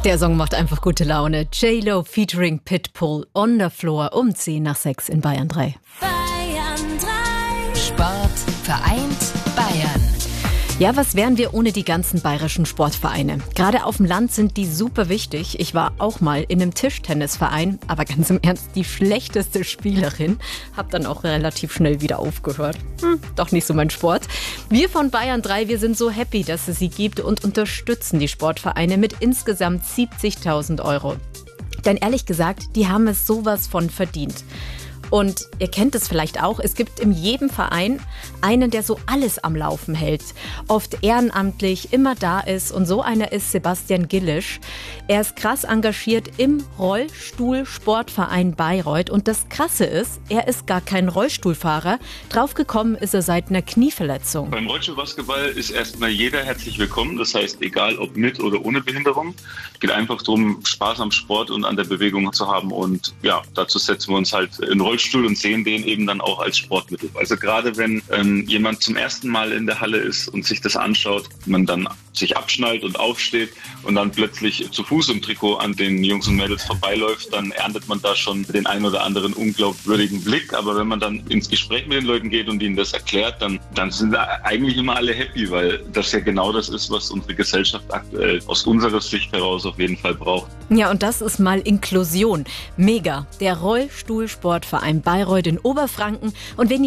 Der Song macht einfach gute Laune. J-Lo featuring Pitbull, On the Floor um 10:06 in Bayern 3. Bayern 3. Sport vereint Bayern. Ja, was wären wir ohne die ganzen bayerischen Sportvereine? Gerade auf dem Land sind die super wichtig. Ich war auch mal in einem Tischtennisverein, aber ganz im Ernst, die schlechteste Spielerin. Hab dann auch relativ schnell wieder aufgehört. Doch nicht so mein Sport. Wir von Bayern 3, wir sind so happy, dass es sie gibt und unterstützen die Sportvereine mit insgesamt 70.000 Euro. Denn ehrlich gesagt, die haben es sowas von verdient. Und ihr kennt es vielleicht auch, es gibt in jedem Verein einen, der so alles am Laufen hält. Oft ehrenamtlich, immer da ist. Und so einer ist Sebastian Gillisch. Er ist krass engagiert im Rollstuhl-Sportverein Bayreuth. Und das Krasse ist, er ist gar kein Rollstuhlfahrer. Draufgekommen ist er seit einer Knieverletzung. Beim Rollstuhlbasketball ist erstmal jeder herzlich willkommen. Das heißt, egal ob mit oder ohne Behinderung. Es geht einfach darum, Spaß am Sport und an der Bewegung zu haben. Und ja, dazu setzen wir uns halt in Rollstuhl und sehen den eben dann auch als Sportmittel. Also gerade wenn jemand zum ersten Mal in der Halle ist und sich das anschaut, man dann sich abschnallt und aufsteht und dann plötzlich zu Fuß im Trikot an den Jungs und Mädels vorbeiläuft, dann erntet man da schon den ein oder anderen unglaubwürdigen Blick. Aber wenn man dann ins Gespräch mit den Leuten geht und ihnen das erklärt, dann sind eigentlich immer alle happy, weil das ja genau das ist, was unsere Gesellschaft aktuell aus unserer Sicht heraus auf jeden Fall braucht. Ja, und das ist mal Inklusion. Mega. Der Rollstuhlsportverein Bayreuth in Oberfranken. Und wenn